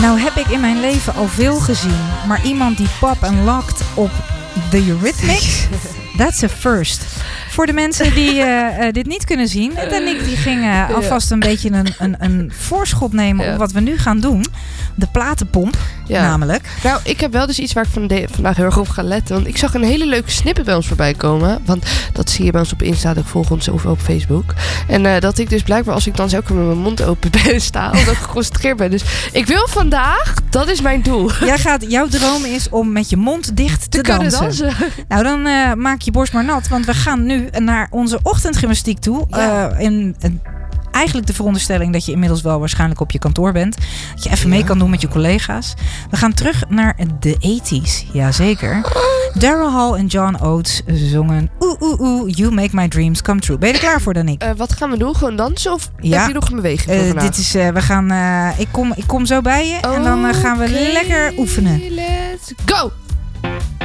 Nou heb ik in mijn leven al veel gezien. Maar iemand die pop en locked op The Eurythmics, that's a first. Voor de mensen die dit niet kunnen zien. Ed en ik die gingen alvast een beetje een voorschot nemen op wat we nu gaan doen. De platenpomp, namelijk. Nou, ik heb wel dus iets waar ik vandaag heel erg op ga letten. Want ik zag een hele leuke snippet bij ons voorbij komen. Want dat zie je bij ons op Insta, dat volg ons of op Facebook. En dat ik dus blijkbaar, als ik dan zo met mijn mond open ben sta, omdat ik geconcentreerd ben. Dus ik wil vandaag, dat is mijn doel. Jouw droom is om met je mond dicht te dansen. Nou, dan maak je borst maar nat. Want we gaan nu naar onze ochtendgymnastiek toe. Eigenlijk de veronderstelling dat je inmiddels wel waarschijnlijk op je kantoor bent. Dat je even mee kan doen met je collega's. We gaan terug naar de 80's. Jazeker. Daryl Hall en John Oates zongen Oeh, oeh, oeh, you make my dreams come true. Ben je er klaar voor, Danique? Wat gaan we doen? Gewoon dansen? Of heb je nog een beweging voor vandaag? Dit is, we gaan, ik kom zo bij je. En dan gaan we lekker oefenen. Let's go!